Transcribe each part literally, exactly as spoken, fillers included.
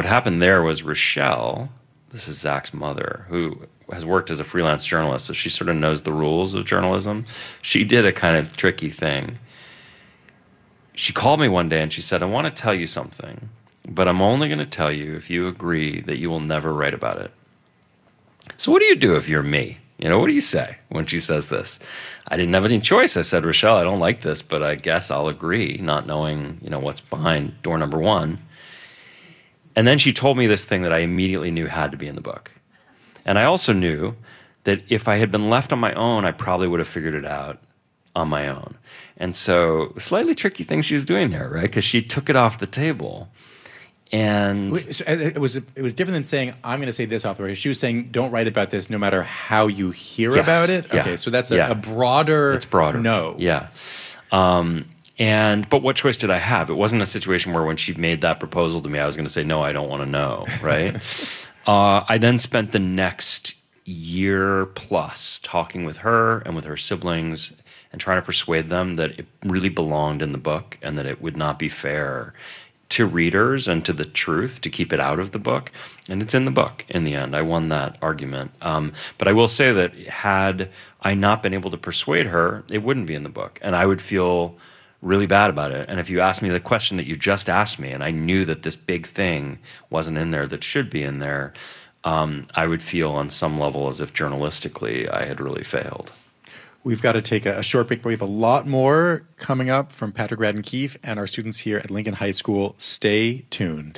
what happened there was Rochelle, this is Zach's mother, who has worked as a freelance journalist, so she sort of knows the rules of journalism. She did a kind of tricky thing. She called me one day and she said, I want to tell you something, but I'm only going to tell you if you agree that you will never write about it. So what do you do if you're me? You know, what do you say when she says this? I didn't have any choice. I said, Rochelle, I don't like this, but I guess I'll agree, not knowing, you know, what's behind door number one. And then she told me this thing that I immediately knew had to be in the book. And I also knew that if I had been left on my own, I probably would have figured it out on my own. And so slightly tricky thing she was doing there, right? Because she took it off the table. And so it was it was different than saying, I'm going to say this off the record. She was saying, don't write about this no matter how you hear yes, about it. Yeah, okay, so that's a, yeah. a broader It's broader. no. Yeah. Um, and but what choice did I have? It wasn't a situation where when she made that proposal to me, I was going to say, no, I don't want to know, right? uh, I then spent the next year plus talking with her and with her siblings and trying to persuade them that it really belonged in the book and that it would not be fair to readers and to the truth to keep it out of the book. And it's in the book in the end. I won that argument. Um, but I will say that had I not been able to persuade her, it wouldn't be in the book. And I would feel really bad about it. And if you asked me the question that you just asked me, and I knew that this big thing wasn't in there that should be in there, um, I would feel on some level as if journalistically I had really failed. We've got to take a, a short break, but we have a lot more coming up from Patrick Radden Keefe and our students here at Lincoln High School. Stay tuned.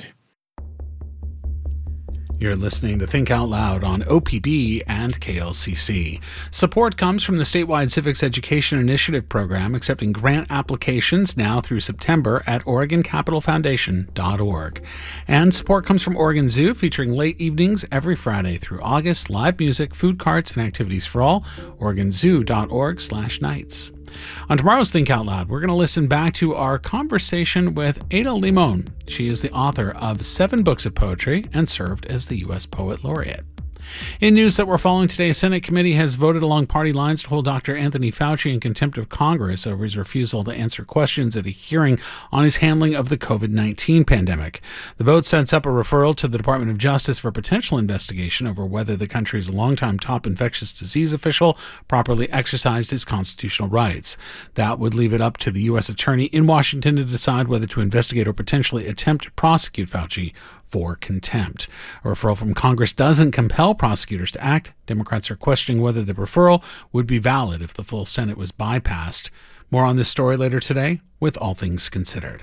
You're listening to Think Out Loud on O P B and K L C C. Support comes from the statewide Civics Education Initiative program, accepting grant applications now through September at Oregon Capital Foundation dot org. And support comes from Oregon Zoo, featuring late evenings every Friday through August, live music, food carts, and activities for all. Oregon Zoo dot org slash nights. On tomorrow's Think Out Loud, we're going to listen back to our conversation with Ada Limon. She is the author of seven books of poetry and served as the U S Poet Laureate. In news that we're following today, a Senate committee has voted along party lines to hold Doctor Anthony Fauci in contempt of Congress over his refusal to answer questions at a hearing on his handling of the covid nineteen pandemic. The vote sets up a referral to the Department of Justice for potential investigation over whether the country's longtime top infectious disease official properly exercised his constitutional rights. That would leave it up to the U S attorney in Washington to decide whether to investigate or potentially attempt to prosecute Fauci for contempt. A referral from Congress doesn't compel prosecutors to act. Democrats are questioning whether the referral would be valid if the full Senate was bypassed. More on this story later today with All Things Considered.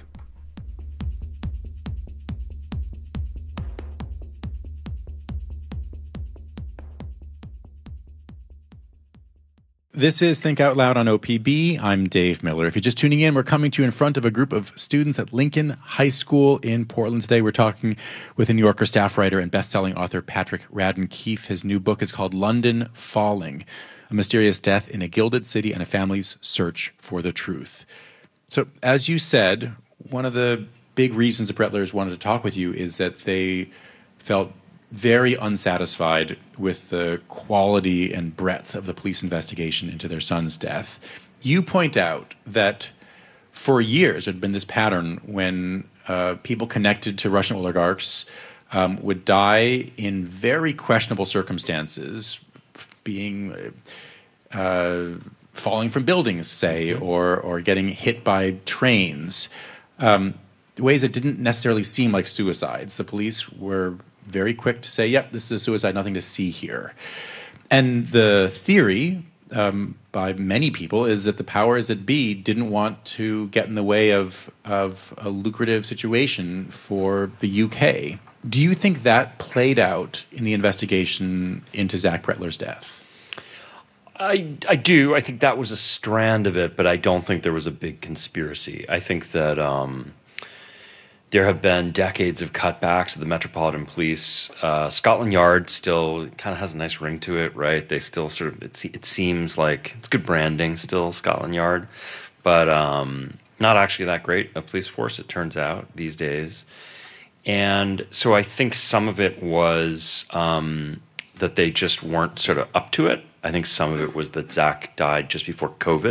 This is Think Out Loud on O P B. I'm Dave Miller. If you're just tuning in, we're coming to you in front of a group of students at Lincoln High School in Portland today. We're talking with a New Yorker staff writer and best-selling author Patrick Radden Keefe. His new book is called London Falling, A Mysterious Death in a Gilded City and a Family's Search for the Truth. So, as you said, one of the big reasons the Brettlers wanted to talk with you is that they felt very unsatisfied with the quality and breadth of the police investigation into their son's death. You point out that for years there had been this pattern when uh, people connected to Russian oligarchs um, would die in very questionable circumstances, being uh, falling from buildings, say, or or getting hit by trains, um, ways that didn't necessarily seem like suicides. The police were very quick to say, yep, this is a suicide, nothing to see here. And the theory um, by many people is that the powers that be didn't want to get in the way of, of a lucrative situation for the U K. Do you think that played out in the investigation into Zach Brettler's death? I, I do. I think that was a strand of it, but I don't think there was a big conspiracy. I think that um, there have been decades of cutbacks of the Metropolitan Police. Uh, Scotland Yard still kind of has a nice ring to it, right? They still sort of, it, it seems like it's good branding still, Scotland Yard, but um, not actually that great a police force, it turns out, these days. And so I think some of it was um, that they just weren't sort of up to it. I think some of it was that Zach died just before COVID,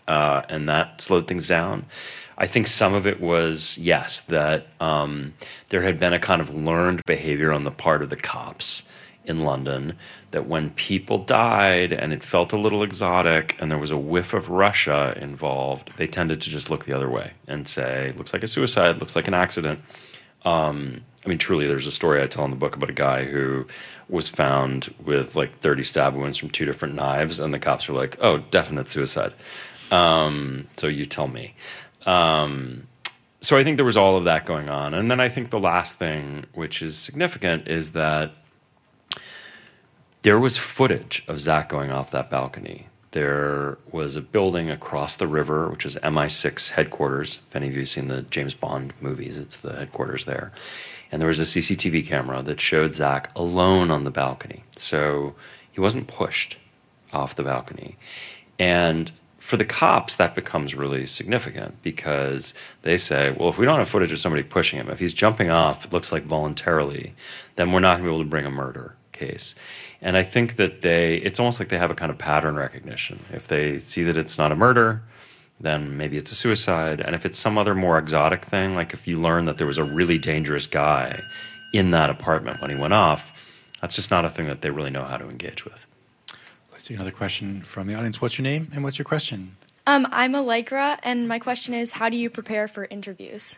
uh, and that slowed things down. I think some of it was, yes, that um, there had been a kind of learned behavior on the part of the cops in London that when people died and it felt a little exotic and there was a whiff of Russia involved, they tended to just look the other way and say, looks like a suicide, looks like an accident. Um, I mean, truly, there's a story I tell in the book about a guy who was found with like thirty stab wounds from two different knives, and the cops were like, oh, definite suicide. Um, so you tell me. Um, so I think there was all of that going on. And then I think the last thing, which is significant, is that there was footage of Zach going off that balcony. There was a building across the river, which is M I six headquarters. If any of you have seen the James Bond movies, it's the headquarters there. And there was a C C T V camera that showed Zach alone on the balcony. So he wasn't pushed off the balcony. And for the cops, that becomes really significant because they say, well, if we don't have footage of somebody pushing him, if he's jumping off, it looks like voluntarily, then we're not going to be able to bring a murder case. And I think that they, it's almost like they have a kind of pattern recognition. If they see that it's not a murder, then maybe it's a suicide. And if it's some other more exotic thing, like if you learn that there was a really dangerous guy in that apartment when he went off, that's just not a thing that they really know how to engage with. Let's do another question from the audience. What's your name and what's your question? Um, I'm Allegra, and my question is, how do you prepare for interviews?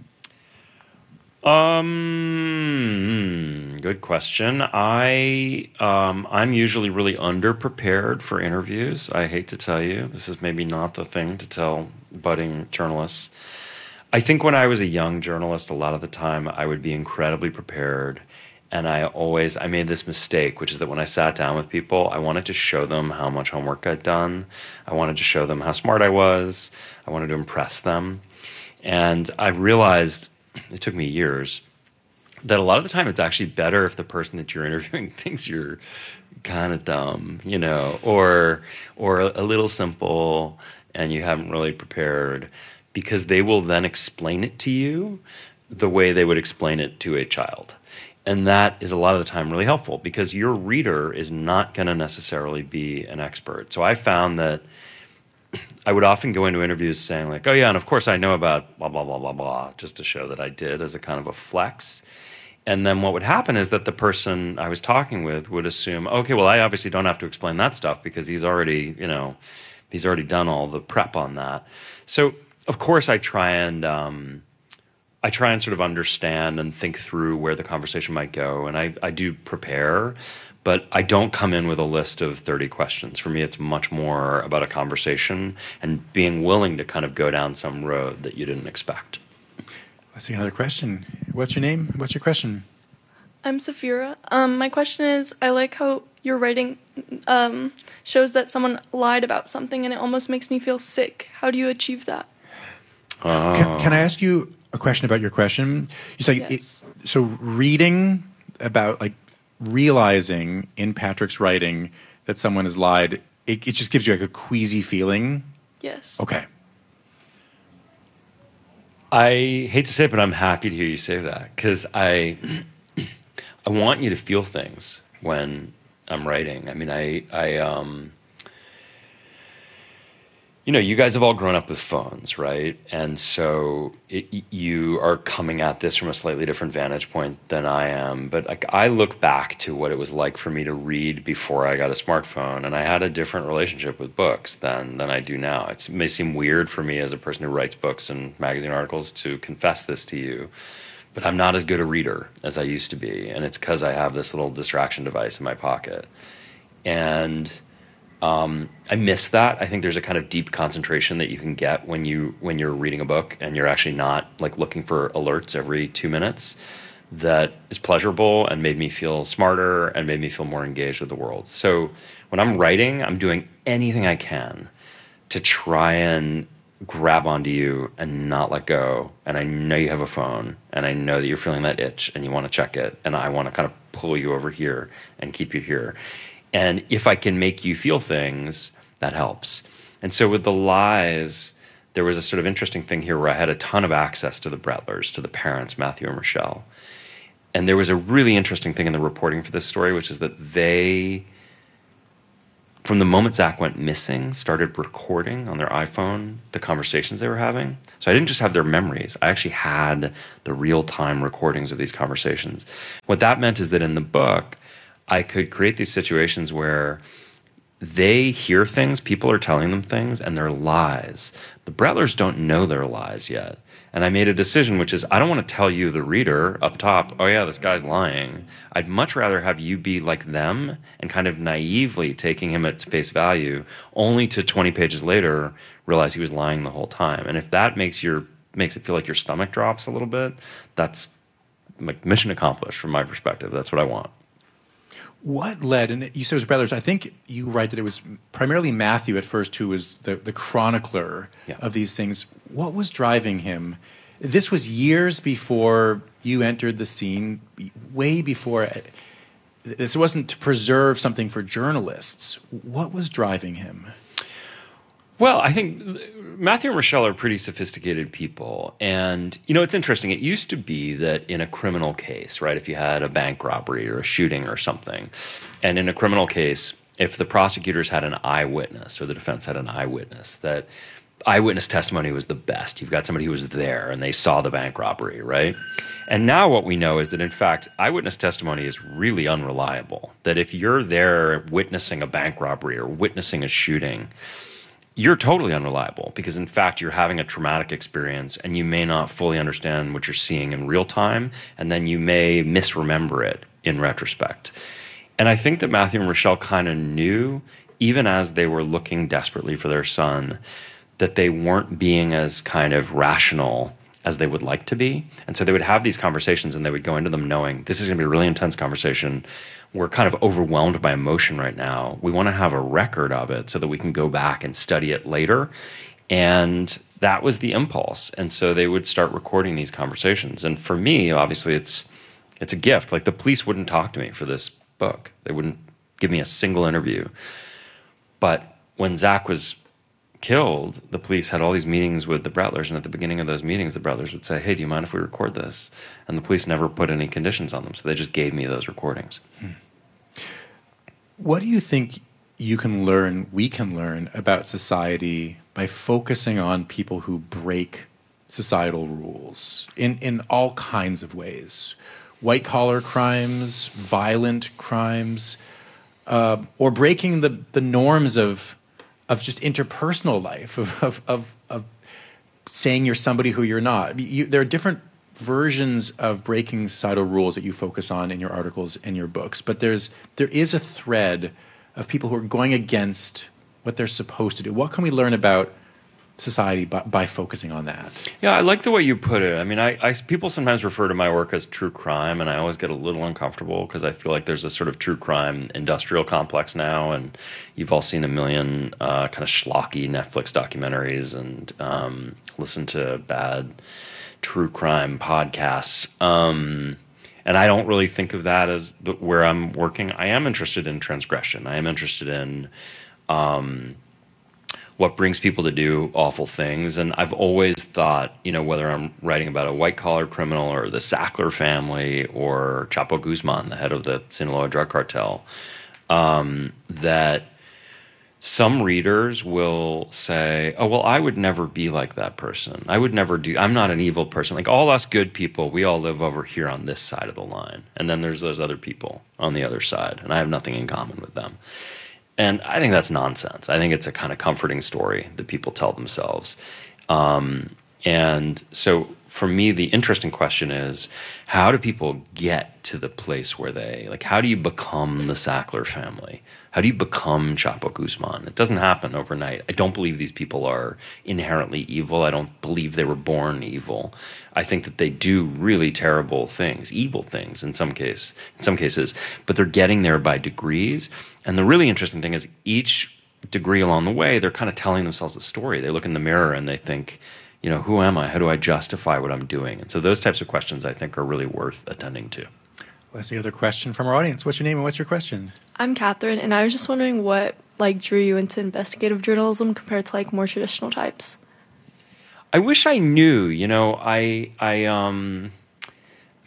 Um, good question. I um, I'm usually really underprepared for interviews. I hate to tell you, this is maybe not the thing to tell budding journalists. I think when I was a young journalist, a lot of the time I would be incredibly prepared, and I always I made this mistake, which is that when I sat down with people, I wanted to show them how much homework I'd done. I wanted to show them how smart I was. I wanted to impress them, and I realized, it took me years, that a lot of the time it's actually better if the person that you're interviewing thinks you're kind of dumb, you know, or or a little simple and you haven't really prepared, because they will then explain it to you the way they would explain it to a child. And that is a lot of the time really helpful because your reader is not going to necessarily be an expert. So I found that I would often go into interviews saying like, oh yeah, and of course I know about blah, blah, blah, blah, blah, just to show that I did as a kind of a flex. And then what would happen is that the person I was talking with would assume, okay, well, I obviously don't have to explain that stuff because he's already, you know, he's already done all the prep on that. So of course I try and, um, I try and sort of understand and think through where the conversation might go. And I, I do prepare, but I don't come in with a list of thirty questions. For me, it's much more about a conversation and being willing to kind of go down some road that you didn't expect. Let's see another question. What's your name? What's your question? I'm Safira. Um, my question is, I like how your writing um, shows that someone lied about something, and it almost makes me feel sick. How do you achieve that? Oh. Can, can I ask you a question about your question? You say Yes. it, so reading about like realizing in Patrick's writing that someone has lied, it, it just gives you like a queasy feeling. Yes. Okay. I hate to say it, but I'm happy to hear you say that because I, I want you to feel things when I'm writing. I mean, I, I, um, you know, you guys have all grown up with phones, right? And so it, you are coming at this from a slightly different vantage point than I am. But like, I look back to what it was like for me to read before I got a smartphone, and I had a different relationship with books than than I do now. It's, it may seem weird for me as a person who writes books and magazine articles to confess this to you, but I'm not as good a reader as I used to be, and it's because I have this little distraction device in my pocket. And Um, I miss that. I think there's a kind of deep concentration that you can get when you when you're reading a book and you're actually not like looking for alerts every two minutes. That is pleasurable and made me feel smarter and made me feel more engaged with the world. So when I'm writing, I'm doing anything I can to try and grab onto you and not let go. And I know you have a phone, and I know that you're feeling that itch and you want to check it, and I want to kind of pull you over here and keep you here. And if I can make you feel things, that helps. And so with the lies, there was a sort of interesting thing here where I had a ton of access to the Brettlers, to the parents, Matthew and Rochelle. And there was a really interesting thing in the reporting for this story, which is that they from the moment Zach went missing, started recording on their iPhone the conversations they were having. So I didn't just have their memories. I actually had the real-time recordings of these conversations. What that meant is that in the book, I could create these situations where they hear things, people are telling them things, and they're lies. The Bretlers don't know they're lies yet. And I made a decision, which is I don't want to tell you, the reader, up top, oh yeah, this guy's lying. I'd much rather have you be like them and kind of naively taking him at face value, only to twenty pages later realize he was lying the whole time. And if that makes your makes it feel like your stomach drops a little bit, that's like mission accomplished from my perspective. That's what I want. What led, and you said it was brothers, I think you write that it was primarily Matthew at first who was the, the chronicler Yeah. of these things. What was driving him? This was years before you entered the scene, way before. This wasn't to preserve something for journalists. What was driving him? Well, I think Matthew and Rochelle are pretty sophisticated people. And, you know, it's interesting. It used to be that in a criminal case, right, if you had a bank robbery or a shooting or something, and in a criminal case, if the prosecutors had an eyewitness or the defense had an eyewitness, that eyewitness testimony was the best. You've got somebody who was there and they saw the bank robbery, right? And now what we know is that, in fact, eyewitness testimony is really unreliable. That if you're there witnessing a bank robbery or witnessing a shooting, you're totally unreliable because, in fact, you're having a traumatic experience and you may not fully understand what you're seeing in real time, and then you may misremember it in retrospect. And I think that Matthew and Rochelle kind of knew, even as they were looking desperately for their son, that they weren't being as kind of rational as they would like to be. And so they would have these conversations and they would go into them knowing this is going to be a really intense conversation. We're kind of overwhelmed by emotion right now. We want to have a record of it so that we can go back and study it later. And that was the impulse. And so they would start recording these conversations. And for me, obviously, it's it's a gift. Like, the police wouldn't talk to me for this book. They wouldn't give me a single interview. But when Zach was killed, the police had all these meetings with the Bretlers, and at the beginning of those meetings, the Bretlers would say, hey, do you mind if we record this? And the police never put any conditions on them, so they just gave me those recordings. Hmm. What do you think you can learn, we can learn about society by focusing on people who break societal rules in, in all kinds of ways? White-collar crimes, violent crimes, uh, or breaking the, the norms of of just interpersonal life, of, of, of, of saying you're somebody who you're not. You, there are different versions of breaking societal rules that you focus on in your articles and your books, but there's there is a thread of people who are going against what they're supposed to do. What can we learn about society by, by focusing on that? Yeah, I like the way you put it. I mean, I, I people sometimes refer to my work as true crime, and I always get a little uncomfortable because I feel like there's a sort of true crime industrial complex now, and you've all seen a million uh, kind of schlocky Netflix documentaries and um, listened to bad true crime podcasts. Um, and I don't really think of that as the, where I'm working. I am interested in transgression. I am interested in Um, what brings people to do awful things. And I've always thought, you know, whether I'm writing about a white-collar criminal or the Sackler family or Chapo Guzman, the head of the Sinaloa drug cartel, um, that some readers will say, oh, well, I would never be like that person. I would never do – I'm not an evil person. Like, all us good people, we all live over here on this side of the line. And then there's those other people on the other side, and I have nothing in common with them. And I think that's nonsense. I think it's a kind of comforting story that people tell themselves. Um, and so for me, the interesting question is, how do people get to the place where they, like, how do you become the Sackler family? How do you become Chapo Guzman? It doesn't happen overnight. I don't believe these people are inherently evil. I don't believe they were born evil. I think that they do really terrible things, evil things in some case, in some cases, but they're getting there by degrees. And the really interesting thing is each degree along the way, they're kind of telling themselves a story. They look in the mirror and they think, you know, who am I? How do I justify what I'm doing? And so those types of questions I think are really worth attending to. Let's see another question from our audience. What's your name and what's your question? I'm Catherine, and I was just wondering what like drew you into investigative journalism compared to like more traditional types. I wish I knew. You know, I I um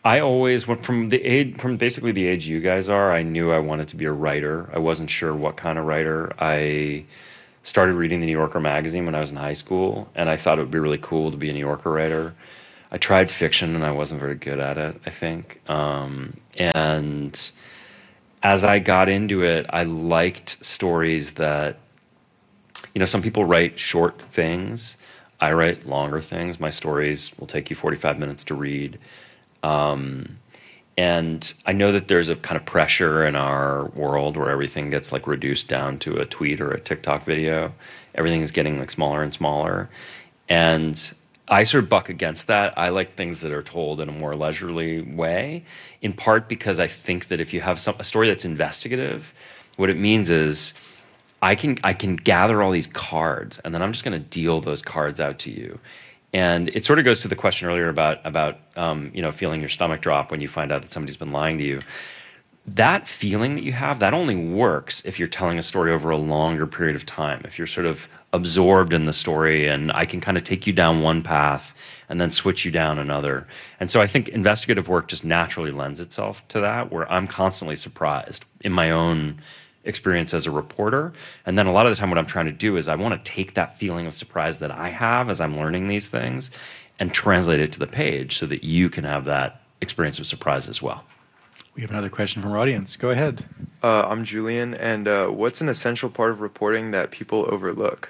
I always went from the age, from basically the age you guys are, I knew I wanted to be a writer. I wasn't sure what kind of writer. I started reading the New Yorker magazine when I was in high school, and I thought it would be really cool to be a New Yorker writer. I tried fiction, and I wasn't very good at it, I think. Um, and as I got into it, I liked stories that, you know, some people write short things. I write longer things. My stories will take you forty-five minutes to read. Um, and I know that there's a kind of pressure in our world where everything gets like reduced down to a tweet or a TikTok video. Everything is getting like smaller and smaller. And I sort of buck against that. I like things that are told in a more leisurely way, in part because I think that if you have some, a story that's investigative, what it means is I can I can gather all these cards, and then I'm just going to deal those cards out to you. And it sort of goes to the question earlier about about um, you know, feeling your stomach drop when you find out that somebody's been lying to you. That feeling that you have, that only works if you're telling a story over a longer period of time. If you're sort of absorbed in the story, and I can kind of take you down one path and then switch you down another. And so I think investigative work just naturally lends itself to that, where I'm constantly surprised in my own experience as a reporter. And then a lot of the time what I'm trying to do is I want to take that feeling of surprise that I have as I'm learning these things and translate it to the page so that you can have that experience of surprise as well. We have another question from our audience. Go ahead. Uh, I'm Julian, and uh, what's an essential part of reporting that people overlook?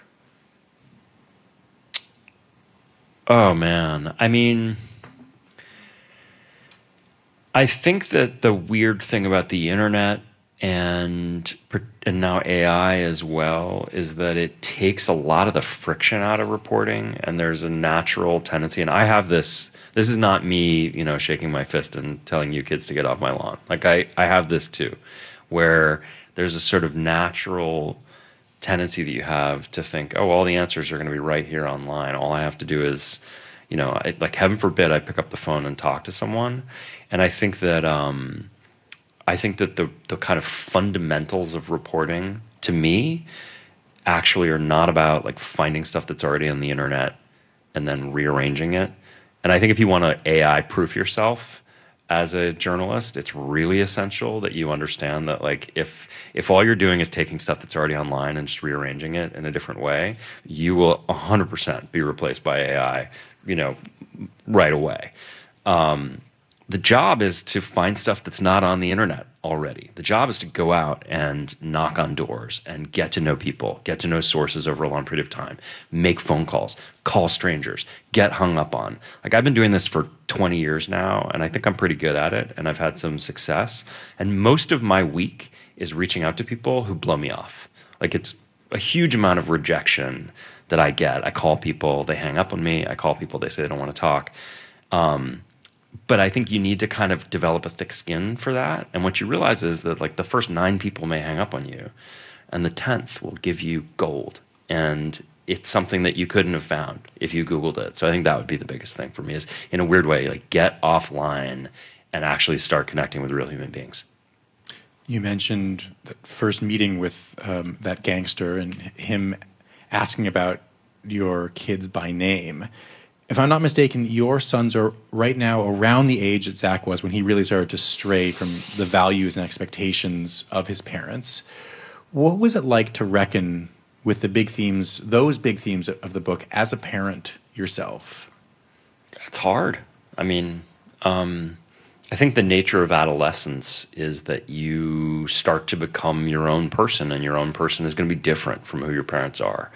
Oh, man. I mean, I think that the weird thing about the internet and and now A I as well is that it takes a lot of the friction out of reporting, and there's a natural tendency, and I have this, this is not me, you know, shaking my fist and telling you kids to get off my lawn. Like I, I have this too, where there's a sort of natural tendency that you have to think, oh, all the answers are going to be right here online. All I have to do is, you know, I, like heaven forbid I pick up the phone and talk to someone. And I think that, um, I think that the the kind of fundamentals of reporting, to me, actually are not about like finding stuff that's already on the internet and then rearranging it. And I think if you want to A I proof yourself as a journalist, it's really essential that you understand that like if if all you're doing is taking stuff that's already online and just rearranging it in a different way, you will one hundred percent be replaced by A I, you know, right away. Um, The job is to find stuff that's not on the internet already. The job is to go out and knock on doors and get to know people, get to know sources over a long period of time, make phone calls, call strangers, get hung up on. Like I've been doing this for twenty years now, and I think I'm pretty good at it, and I've had some success. And most of my week is reaching out to people who blow me off. Like it's a huge amount of rejection that I get. I call people, they hang up on me. I call people, they say they don't want to talk. Um, But I think you need to kind of develop a thick skin for that. And what you realize is that like the first nine people may hang up on you, and the tenth will give you gold. And it's something that you couldn't have found if you Googled it. So I think that would be the biggest thing for me is, in a weird way, like get offline and actually start connecting with real human beings. You mentioned that first meeting with um, that gangster and him asking about your kids by name. If I'm not mistaken, your sons are right now around the age that Zach was when he really started to stray from the values and expectations of his parents. What was it like to reckon with the big themes, those big themes of the book, as a parent yourself? It's hard. I mean, um, I think the nature of adolescence is that you start to become your own person, and your own person is going to be different from who your parents are.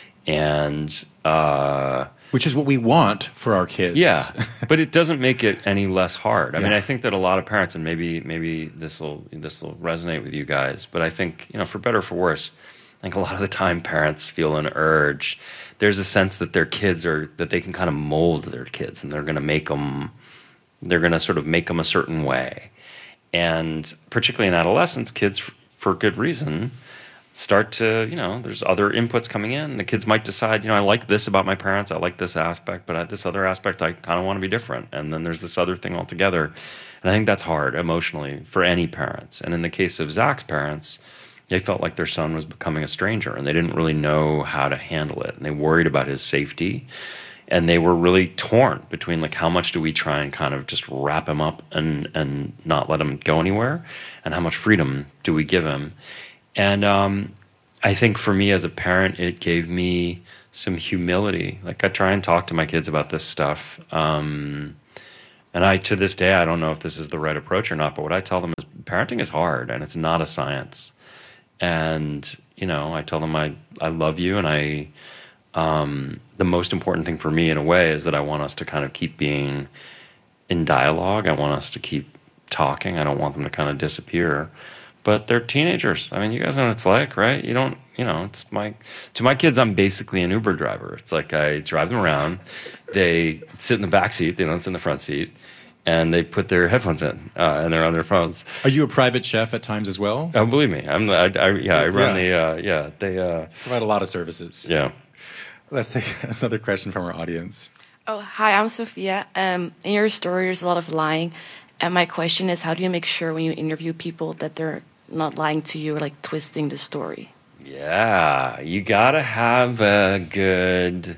And uh, which is what we want for our kids. Yeah, but it doesn't make it any less hard. I Yeah. mean, I think that a lot of parents, and maybe maybe this will this will resonate with you guys, but I think, you know, for better or for worse, I think a lot of the time parents feel an urge. There's a sense that their kids are, that they can kind of mold their kids, and they're going to make them, they're going to sort of make them a certain way. And particularly in adolescence, kids, for good reason, start to, you know, there's other inputs coming in. The kids might decide, you know, I like this about my parents, I like this aspect, but this other aspect, I kind of want to be different. And then there's this other thing altogether. And I think that's hard emotionally for any parents. And in the case of Zach's parents, they felt like their son was becoming a stranger, and they didn't really know how to handle it. And they worried about his safety. and they were really torn between like how much do we try and kind of just wrap him up and and not let him go anywhere, and how much freedom do we give him. And um, I think for me as a parent, it gave me some humility. Like I try and talk to my kids about this stuff. Um, and I, to this day, I don't know if this is the right approach or not, but what I tell them is parenting is hard and it's not a science. And, you know, I tell them I, I love you, and I, um, the most important thing for me in a way is that I want us to kind of keep being in dialogue. I want us to keep talking. I don't want them to kind of disappear. But they're teenagers. I mean, you guys know what it's like, right? You don't, you know, it's my, to my kids, I'm basically an Uber driver. It's like I drive them around. They sit in the back seat. They don't sit in the front seat. And they put their headphones in, uh, and they're on their phones. Are you a private chef at times as well? Oh, believe me, I'm. I, I, yeah, I run Yeah. the. Uh, yeah, they. Uh, Provide a lot of services. yeah. Let's take another question from our audience. Oh, hi, I'm Sophia. Um, in your story, there's a lot of lying. And my question is, how do you make sure when you interview people that they're not lying to you or like twisting the story? Yeah, you gotta have a good.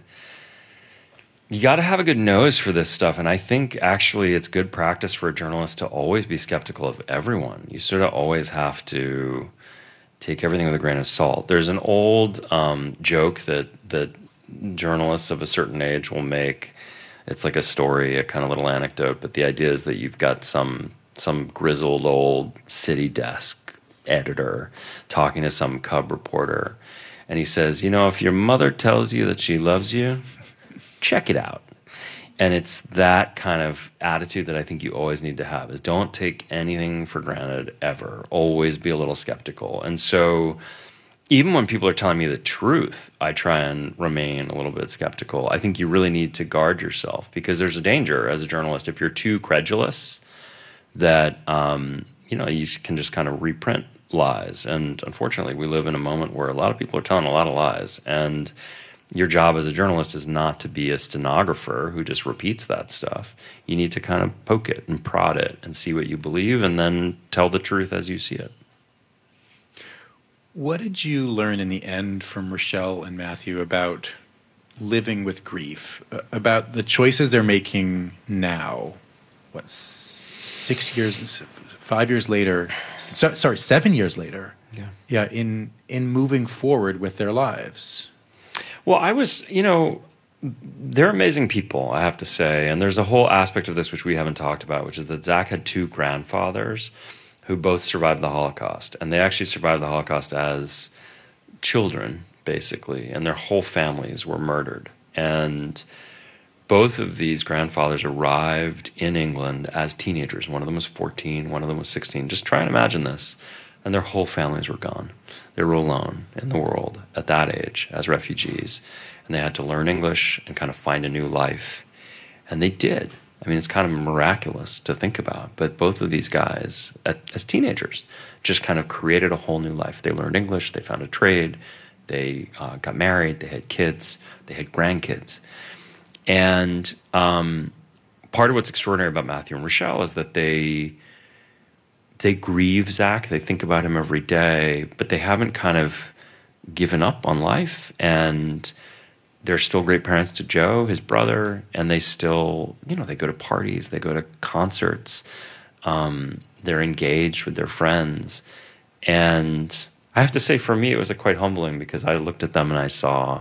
You gotta have a good nose for this stuff, and I think actually it's good practice for a journalist to always be skeptical of everyone. You sort of always have to take everything with a grain of salt. There's an old um, joke that that journalists of a certain age will make. It's like a story, a kind of little anecdote, but the idea is that you've got some some grizzled old city desk editor talking to some cub reporter, and he says, you know, if your mother tells you that she loves you, check it out. And it's that kind of attitude that I think you always need to have, is don't take anything for granted ever. Always be a little skeptical. And so even when people are telling me the truth, I try and remain a little bit skeptical. I think you really need to guard yourself, because there's a danger as a journalist if you're too credulous that um, you know, you can just kind of reprint lies. And unfortunately, we live in a moment where a lot of people are telling a lot of lies, and your job as a journalist is not to be a stenographer who just repeats that stuff. You need to kind of poke it and prod it and see what you believe, and then tell the truth as you see it. What did you learn in the end from Rochelle and Matthew about living with grief, uh, about the choices they're making now? What, s- six years, s- five years later, so, sorry, seven years later, Yeah. yeah, in in moving forward with their lives? Well, I was, you know, they're amazing people, I have to say. And there's a whole aspect of this which we haven't talked about, which is that Zach had two grandfathers who both survived the Holocaust. And they actually survived the Holocaust as children, basically. And their whole families were murdered. And both of these grandfathers arrived in England as teenagers. One of them was fourteen, one of them was sixteen. Just try and imagine this. And their whole families were gone. They were alone in the world at that age as refugees. And they had to learn English and kind of find a new life. And they did. I mean, it's kind of miraculous to think about. But both of these guys, at, as teenagers, just kind of created a whole new life. They learned English, they found a trade, they uh, got married, they had kids, they had grandkids. And um, part of what's extraordinary about Matthew and Rochelle is that they... They grieve Zach, they think about him every day, but they haven't kind of given up on life. And they're still great parents to Joe, his brother, and they still, you know, they go to parties, they go to concerts, um, they're engaged with their friends. And I have to say, for me, it was a quite humbling, because I looked at them and I saw,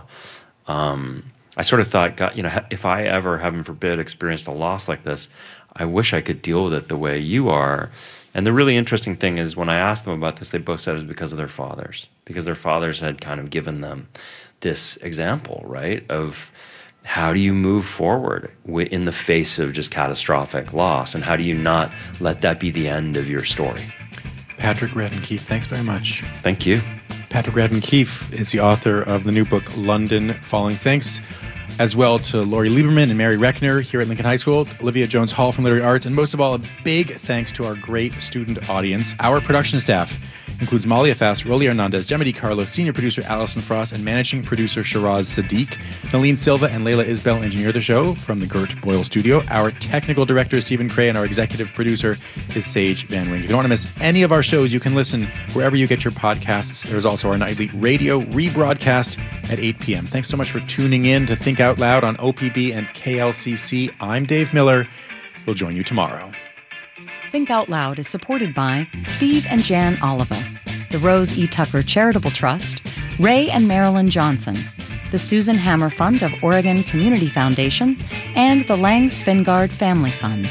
um, I sort of thought, God, you know, if I ever, heaven forbid, experienced a loss like this, I wish I could deal with it the way you are. And the really interesting thing is, when I asked them about this, they both said it was because of their fathers, because their fathers had kind of given them this example, right, of how do you move forward in the face of just catastrophic loss, and how do you not let that be the end of your story? Patrick Radden Keefe, thanks very much. Thank you. Patrick Radden Keefe is the author of the new book, London Falling. Thanks as well to Lori Lieberman and Mary Reckner here at Lincoln High School, Olivia Jones Hall from Literary Arts, and most of all, a big thanks to our great student audience, our production staff, includes Molly Afas, Rolly Hernandez, Gemma Carlo, senior producer Allison Frost, and managing producer Shiraz Sadiq. Nalene Silva and Layla Isbell engineer the show from the Gert Boyle studio. Our technical director is Stephen Cray, and our executive producer is Sage Van Wing. If you don't want to miss any of our shows, you can listen wherever you get your podcasts. There's also our nightly radio rebroadcast at eight p.m. Thanks so much for tuning in to Think Out Loud on O P B and K L C C. I'm Dave Miller. We'll join you tomorrow. Think Out Loud is supported by Steve and Jan Oliva, the Rose E. Tucker Charitable Trust, Ray and Marilyn Johnson, the Susan Hammer Fund of Oregon Community Foundation, and the Lang Svingard Family Fund.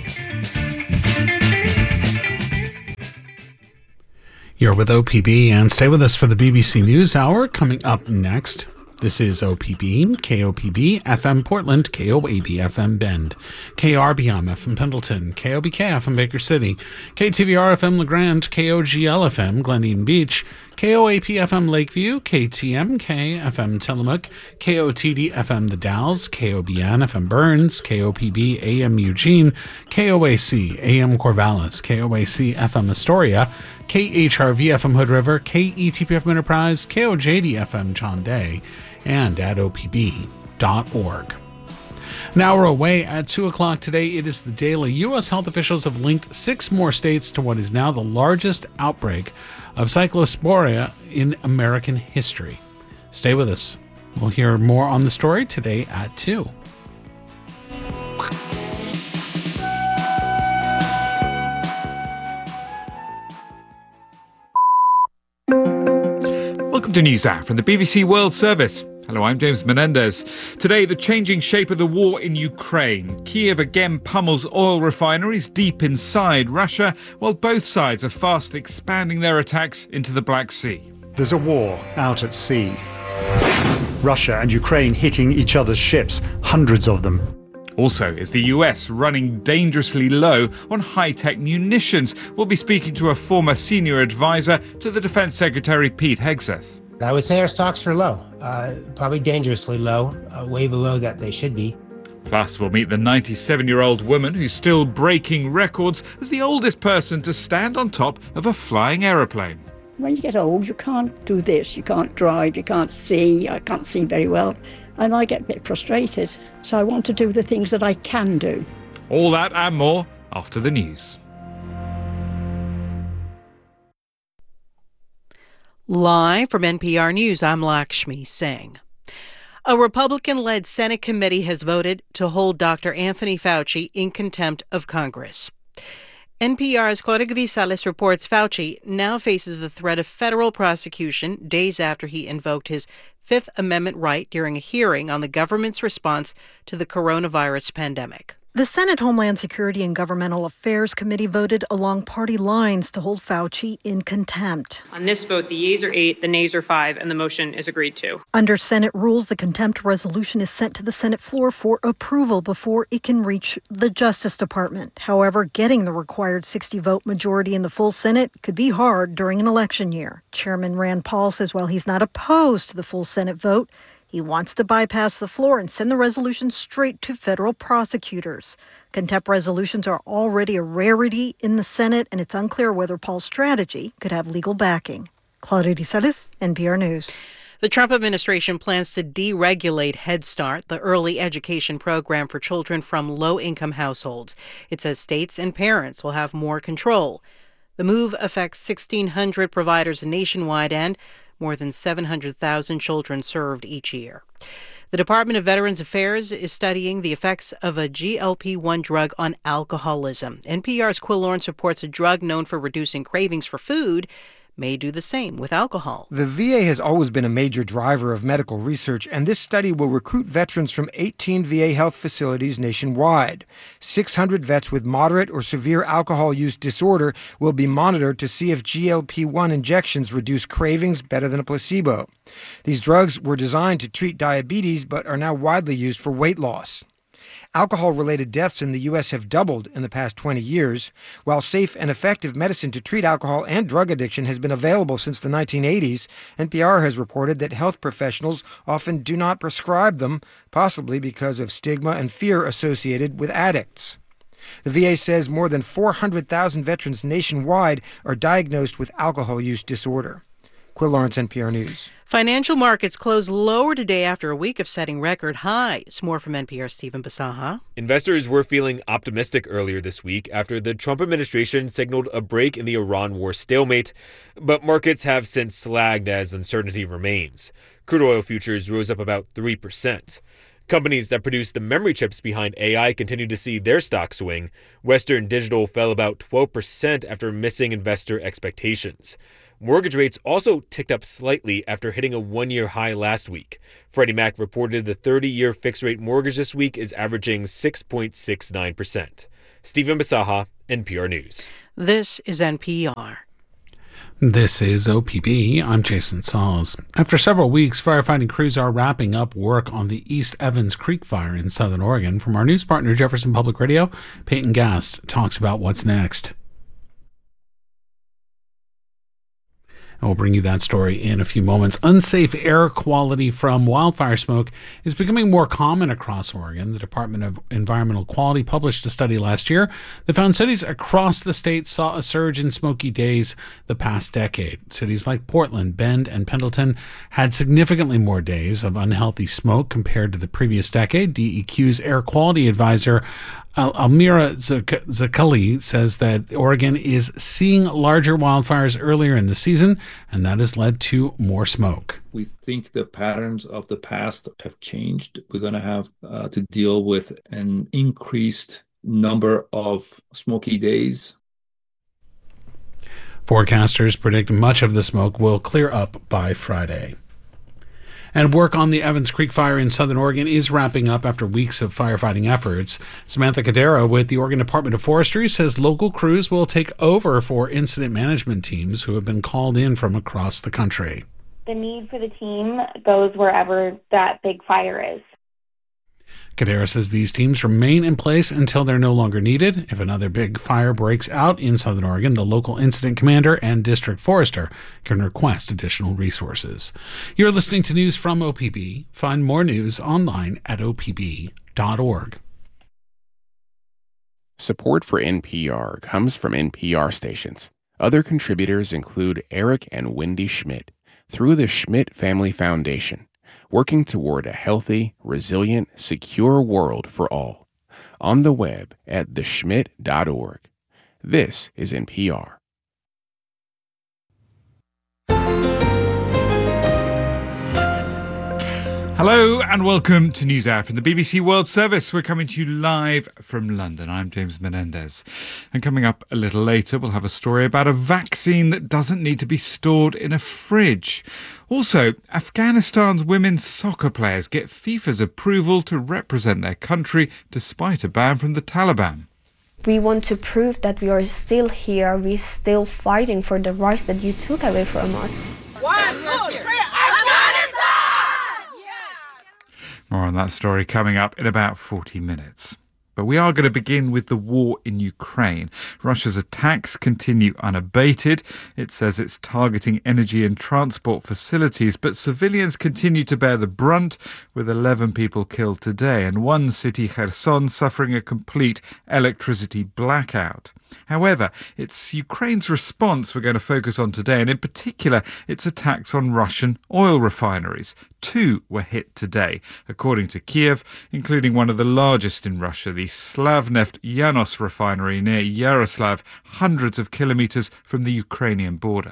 You're with O P B, and stay with us for the B B C News Hour. Coming up next, this is O P B, K O P B, F M Portland, K O A B F M Bend, K R B M F M Pendleton, K O B K F M Baker City, K T V R F M LeGrand, K O G L F M Glen Eden Beach, K O A P F M Lakeview, K T M K F M Tillamook, K O T D F M The Dalles, K O B N F M Burns, K O P B A M Eugene, K O A C A M Corvallis, K O A C F M Astoria, K H R V F M Hood River, K E T P F M Enterprise, K O J D F M John Day, and at O P B dot org. An hour away at two o'clock today, it is the daily. U S health officials have linked six more states to what is now the largest outbreak of cyclosporia in American history. Stay with us. We'll hear more on the story today at two. Welcome to NewsHour from the B B C World Service. Hello, I'm James Menendez. Today, the changing shape of the war in Ukraine. Kiev again pummels oil refineries deep inside Russia, while both sides are fast expanding their attacks into the Black Sea. There's a war out at sea. Russia and Ukraine hitting each other's ships, hundreds of them. Also, is the U S running dangerously low on high-tech munitions? We'll be speaking to a former senior advisor to the Defense Secretary Pete Hegseth. I would say our stocks are low, uh, probably dangerously low, uh, way below that they should be. Plus, we'll meet the ninety-seven-year-old woman who's still breaking records as the oldest person to stand on top of a flying aeroplane. When you get old, you can't do this, you can't drive, you can't see, I can't see very well, and I get a bit frustrated. So I want to do the things that I can do. All that and more after the news. Live from N P R News, I'm Lakshmi Singh. A Republican-led Senate committee has voted to hold Doctor Anthony Fauci in contempt of Congress. N P R's Claudia Grisales reports Fauci now faces the threat of federal prosecution days after he invoked his Fifth Amendment right during a hearing on the government's response to the coronavirus pandemic. The Senate Homeland Security and Governmental Affairs Committee voted along party lines to hold Fauci in contempt. On this vote, the yeas are eight, the nays are five, and the motion is agreed to. Under Senate rules, the contempt resolution is sent to the Senate floor for approval before it can reach the Justice Department. However, getting the required sixty-vote majority in the full Senate could be hard during an election year. Chairman Rand Paul says while he's not opposed to the full Senate vote, he wants to bypass the floor and send the resolution straight to federal prosecutors. Contempt resolutions are already a rarity in the Senate, and it's unclear whether Paul's strategy could have legal backing. Claudia Grisales, N P R News. The Trump administration plans to deregulate Head Start, the early education program for children from low-income households. It says states and parents will have more control. The move affects sixteen hundred providers nationwide and more than seven hundred thousand children served each year. The Department of Veterans Affairs is studying the effects of a G L P one drug on alcoholism. N P R's Quill Lawrence reports a drug known for reducing cravings for food may do the same with alcohol. The V A has always been a major driver of medical research, and this study will recruit veterans from eighteen V A health facilities nationwide. six hundred vets with moderate or severe alcohol use disorder will be monitored to see if G L P one injections reduce cravings better than a placebo. These drugs were designed to treat diabetes but are now widely used for weight loss. Alcohol-related deaths in the U S have doubled in the past twenty years. While safe and effective medicine to treat alcohol and drug addiction has been available since the nineteen eighties, N P R has reported that health professionals often do not prescribe them, possibly because of stigma and fear associated with addicts. The V A says more than four hundred thousand veterans nationwide are diagnosed with alcohol use disorder. Quill Lawrence, N P R News. Financial markets closed lower today after a week of setting record highs. More from N P R's Stephen Basaha. Investors were feeling optimistic earlier this week after the Trump administration signaled a break in the Iran war stalemate, but markets have since lagged as uncertainty remains. Crude oil futures rose up about three percent. Companies that produce the memory chips behind A I continue to see their stock swing. Western Digital fell about twelve percent after missing investor expectations. Mortgage rates also ticked up slightly after hitting a one-year high last week. Freddie Mac reported the thirty-year fixed-rate mortgage this week is averaging six point six nine percent. Stephen Basaha, N P R News. This is N P R. This is O P B. I'm Jason Sauls. After several weeks, firefighting crews are wrapping up work on the East Evans Creek fire in Southern Oregon. From our news partner, Jefferson Public Radio, Peyton Gast talks about what's next. I'll bring you that story in a few moments. Unsafe air quality from wildfire smoke is becoming more common across Oregon. The Department of Environmental Quality published a study last year that found cities across the state saw a surge in smoky days the past decade. Cities like Portland, Bend, and Pendleton had significantly more days of unhealthy smoke compared to the previous decade. D E Q's air quality advisor Al- Almira Zakali says that Oregon is seeing larger wildfires earlier in the season, and that has led to more smoke. We think the patterns of the past have changed. We're going to have uh, to deal with an increased number of smoky days. Forecasters predict much of the smoke will clear up by Friday. And work on the Evans Creek fire in Southern Oregon is wrapping up after weeks of firefighting efforts. Samantha Cadera with the Oregon Department of Forestry says local crews will take over for incident management teams who have been called in from across the country. The need for the team goes wherever that big fire is. Cadera says these teams remain in place until they're no longer needed. If another big fire breaks out in Southern Oregon, the local incident commander and district forester can request additional resources. You're listening to news from O P B. Find more news online at O P B dot org. Support for N P R comes from N P R stations. Other contributors include Eric and Wendy Schmidt through the Schmidt Family Foundation, working toward a healthy, resilient, secure world for all. On the web at the schmidt dot org. This is N P R. Hello and welcome to News Hour from the B B C World Service. We're coming to you live from London. I'm James Menendez. And coming up a little later, we'll have a story about a vaccine that doesn't need to be stored in a fridge. Also, Afghanistan's women's soccer players get FIFA's approval to represent their country despite a ban from the Taliban. We want to prove that we are still here, we're still fighting for the rights that you took away from us. One, two, three, More on that story coming up in about forty minutes. But we are going to begin with the war in Ukraine. Russia's attacks continue unabated. It says it's targeting energy and transport facilities, but civilians continue to bear the brunt, with eleven people killed today and one city, Kherson, suffering a complete electricity blackout. However, it's Ukraine's response we're going to focus on today, and in particular, its attacks on Russian oil refineries. Two were hit today, according to Kiev, including one of the largest in Russia, the Slavneft Yanos refinery near Yaroslav, hundreds of kilometres from the Ukrainian border.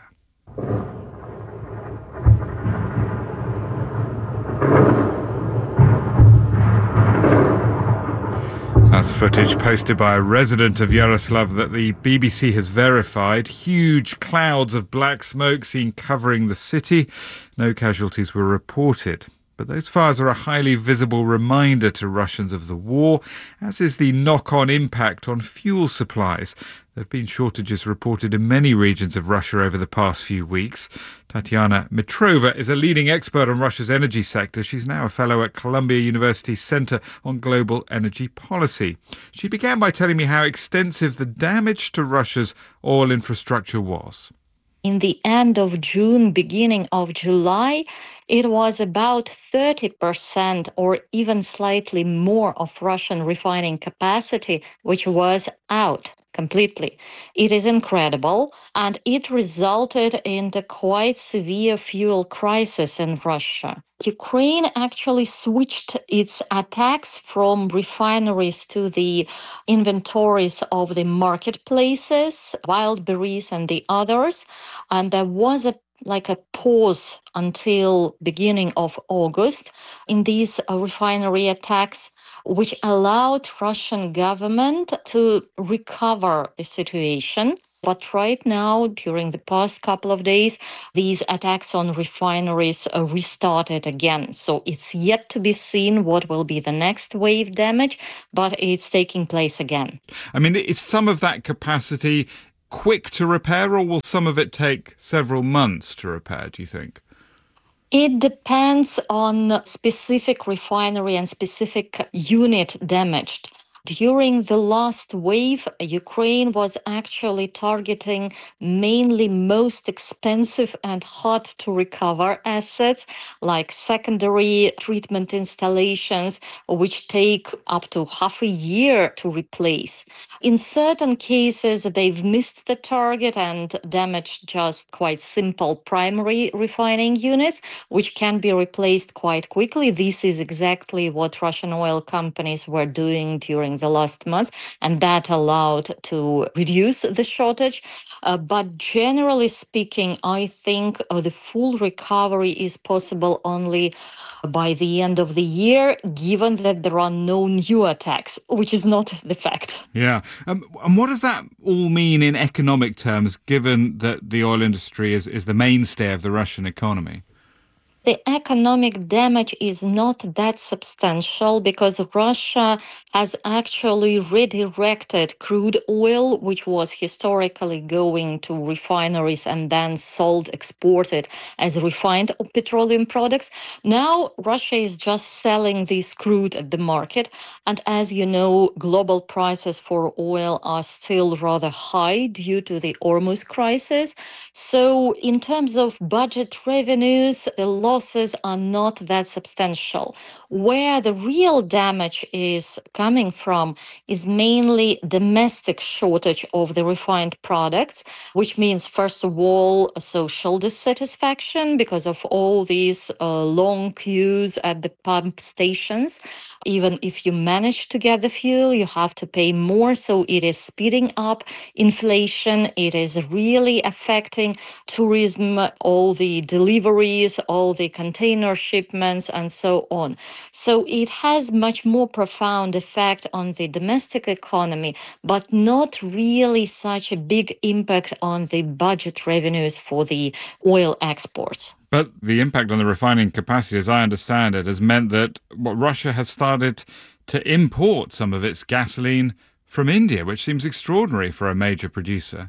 That's footage posted by a resident of Yaroslav that the B B C has verified. Huge clouds of black smoke seen covering the city. No casualties were reported. But those fires are a highly visible reminder to Russians of the war, as is the knock-on impact on fuel supplies. There have been shortages reported in many regions of Russia over the past few weeks. Tatiana Mitrova is a leading expert on Russia's energy sector. She's now a fellow at Columbia University's Center on Global Energy Policy. She began by telling me how extensive the damage to Russia's oil infrastructure was. In the end of June, beginning of July, it was about thirty percent or even slightly more of Russian refining capacity, which was out completely. It is incredible, and it resulted in the quite severe fuel crisis in Russia. Ukraine actually switched its attacks from refineries to the inventories of the marketplaces, Wildberries and the others, and there was a like a pause until beginning of August in these uh, refinery attacks, which allowed Russian government to recover the situation. But right now, during the past couple of days, these attacks on refineries uh, restarted again. So it's yet to be seen what will be the next wave damage, but it's taking place again. I mean, is some of that capacity quick to repair, or will some of it take several months to repair, do you think? It depends on specific refinery and specific unit damaged. During the last wave, Ukraine was actually targeting mainly most expensive and hard to recover assets like secondary treatment installations, which take up to half a year to replace. In certain cases, they've missed the target and damaged just quite simple primary refining units, which can be replaced quite quickly. This is exactly what Russian oil companies were doing during the last month, and that allowed to reduce the shortage. Uh, but generally speaking, I think uh, the full recovery is possible only by the end of the year, given that there are no new attacks, which is not the fact. Yeah. Um, and what does that all mean in economic terms, given that the oil industry is, is the mainstay of the Russian economy? The economic damage is not that substantial because Russia has actually redirected crude oil, which was historically going to refineries and then sold, exported as refined petroleum products. Now, Russia is just selling this crude at the market. And as you know, global prices for oil are still rather high due to the Hormuz crisis. So in terms of budget revenues, the losses are not that substantial. Where the real damage is coming from is mainly domestic shortage of the refined products, which means, first of all, social dissatisfaction because of all these uh, long queues at the pump stations. Even if you manage to get the fuel, you have to pay more. So it is speeding up inflation. It is really affecting tourism, all the deliveries, all the container shipments, and so on. So it has much more profound effect on the domestic economy, but not really such a big impact on the budget revenues for the oil exports. But the impact on the refining capacity, as I understand it, has meant that what Russia has started to import some of its gasoline from India, which seems extraordinary for a major producer.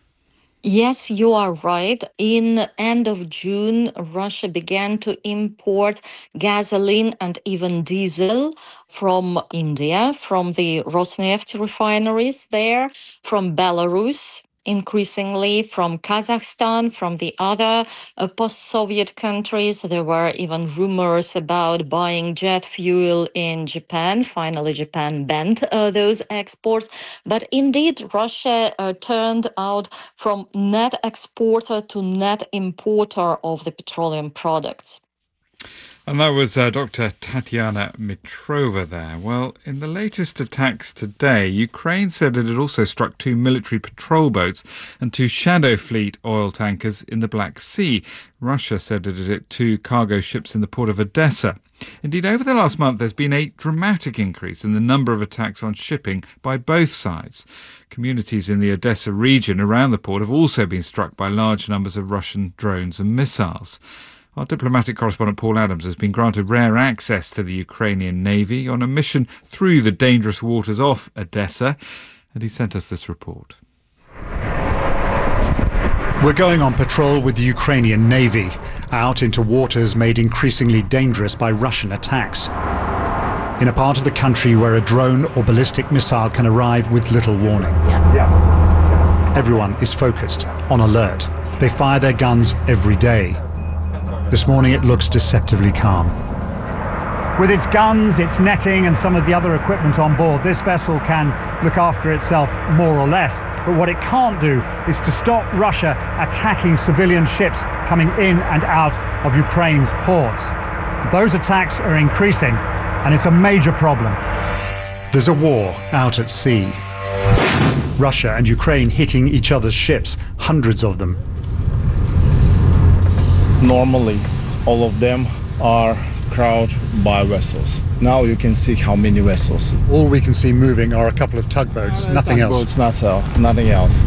Yes, you are right. In end of June, Russia began to import gasoline and even diesel from India, from the Rosneft refineries there, from Belarus, increasingly from Kazakhstan, from the other uh, post-Soviet countries. There were even rumors about buying jet fuel in Japan. Finally, Japan banned uh, those exports. But indeed, Russia uh, turned out from net exporter to net importer of the petroleum products. And that was uh, Doctor Tatiana Mitrova there. Well, in the latest attacks today, Ukraine said it had also struck two military patrol boats and two Shadow Fleet oil tankers in the Black Sea. Russia said it had hit two cargo ships in the port of Odessa. Indeed, over the last month, there's been a dramatic increase in the number of attacks on shipping by both sides. Communities in the Odessa region around the port have also been struck by large numbers of Russian drones and missiles. Our diplomatic correspondent Paul Adams has been granted rare access to the Ukrainian Navy on a mission through the dangerous waters off Odessa, and he sent us this report. We're going on patrol with the Ukrainian Navy, out into waters made increasingly dangerous by Russian attacks. In a part of the country where a drone or ballistic missile can arrive with little warning. Everyone is focused, on alert. They fire their guns every day. This morning it looks deceptively calm. With its guns, its netting, and some of the other equipment on board, this vessel can look after itself more or less. But what it can't do is to stop Russia attacking civilian ships coming in and out of Ukraine's ports. Those attacks are increasing, and it's a major problem. There's a war out at sea. Russia and Ukraine hitting each other's ships, hundreds of them. Normally, all of them are crowded by vessels. Now you can see how many vessels. All we can see moving are a couple of tugboats, nothing else. Tugboats, not so, nothing else.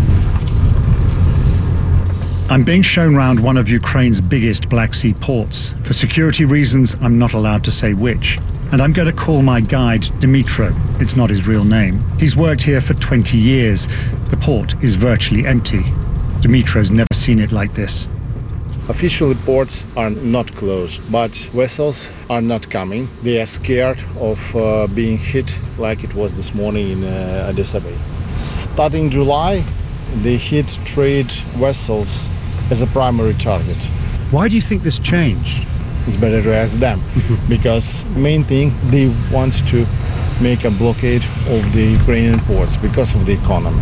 I'm being shown round one of Ukraine's biggest Black Sea ports. For security reasons, I'm not allowed to say which. And I'm going to call my guide Dmytro. It's not his real name. He's worked here for twenty years. The port is virtually empty. Dmytro's never seen it like this. Officially, ports are not closed, but vessels are not coming. They are scared of uh, being hit like it was this morning in uh, Odessa Bay. Starting July, they hit trade vessels as a primary target. Why do you think this changed? It's better to ask them, because main thing, they want to make a blockade of the Ukrainian ports because of the economy.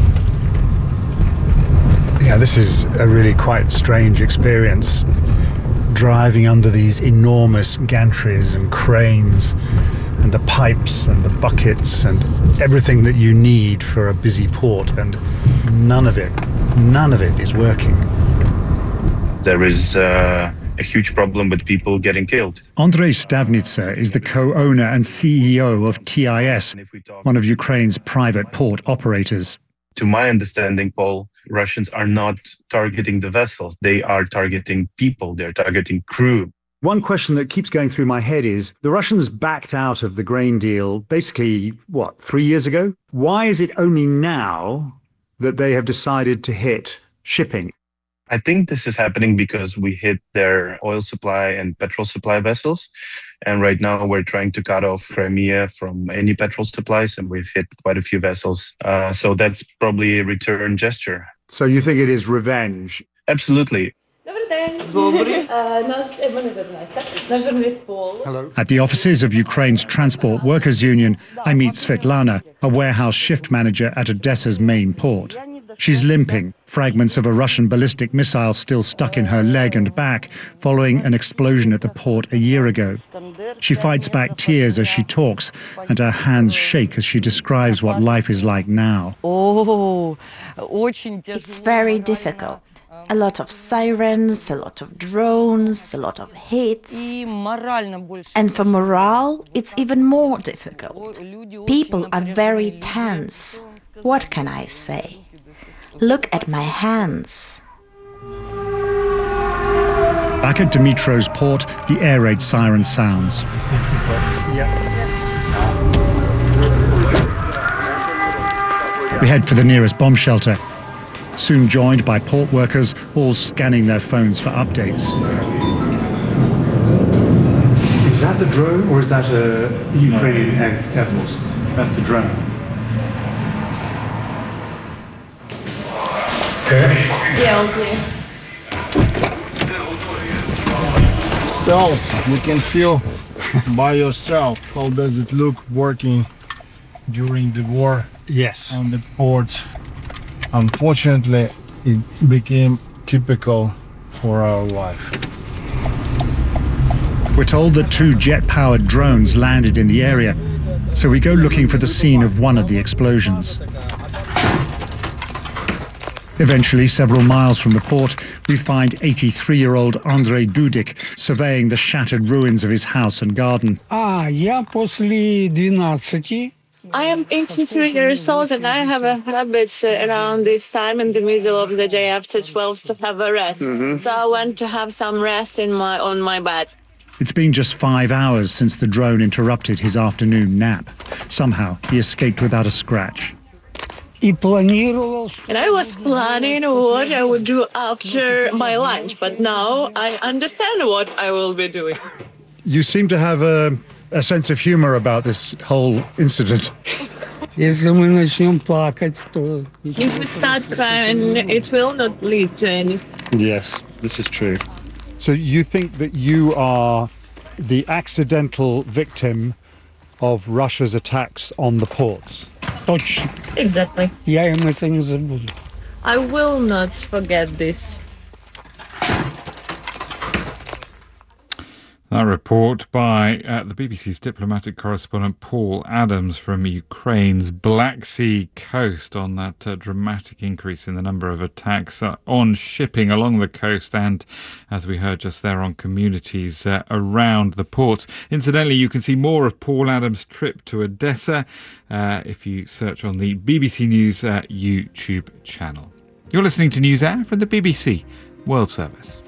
Yeah, this is a really quite strange experience. Driving under these enormous gantries and cranes and the pipes and the buckets and everything that you need for a busy port, and none of it, none of it is working. There is uh, a huge problem with people getting killed. Andrei Stavnitsa is the co-owner and C E O of T I S, one of Ukraine's private port operators. To my understanding, Paul, Russians are not targeting the vessels. They are targeting people. They're targeting crew. One question that keeps going through my head is, the Russians backed out of the grain deal basically, what, three years ago? Why is it only now that they have decided to hit shipping? I think this is happening because we hit their oil supply and petrol supply vessels. And right now we're trying to cut off Crimea from any petrol supplies, and we've hit quite a few vessels. Uh, so that's probably a return gesture. So you think it is revenge? Absolutely. Hello. At the offices of Ukraine's Transport Workers Union, I meet Svetlana, a warehouse shift manager at Odessa's main port. She's limping, fragments of a Russian ballistic missile still stuck in her leg and back following an explosion at the port a year ago. She fights back tears as she talks, and her hands shake as she describes what life is like now. It's very difficult. A lot of sirens, a lot of drones, a lot of hits. And for morale, it's even more difficult. People are very tense. What can I say? Look at my hands. Back at Dmytro's port, the air raid siren sounds. We head for the nearest bomb shelter, soon joined by port workers, all scanning their phones for updates. Is that the drone, or is that a Ukrainian Air Force? That's the drone. Okay. Yeah, all clear. So, you can feel by yourself how does it look working during the war. Yes. On the port. Unfortunately, it became typical for our life. We're told that two jet-powered drones landed in the area, so we go looking for the scene of one of the explosions. Eventually, several miles from the port, we find eighty-three-year-old Andrei Dudik surveying the shattered ruins of his house and garden. А, я после двенадцати. I am eighty-three years old, and I have a habit around this time in the middle of the day after twelve to have a rest. Mm-hmm. So I want to have some rest in my on my bed. It's been just five hours since the drone interrupted his afternoon nap. Somehow, he escaped without a scratch. And I was planning what I would do after my lunch, but now I understand what I will be doing. You seem to have a, a sense of humor about this whole incident. If we start crying, it will not lead to anything. Yes, this is true. So you think that you are the accidental victim of Russia's attacks on the ports? Точно. Exactly. Я им это не забуду. I will not forget this. That report by uh, the B B C's diplomatic correspondent Paul Adams from Ukraine's Black Sea coast on that uh, dramatic increase in the number of attacks uh, on shipping along the coast and, as we heard just there, on communities uh, around the ports. Incidentally, you can see more of Paul Adams' trip to Odessa uh, if you search on the B B C News uh, YouTube channel. You're listening to NewsHour from the B B C World Service.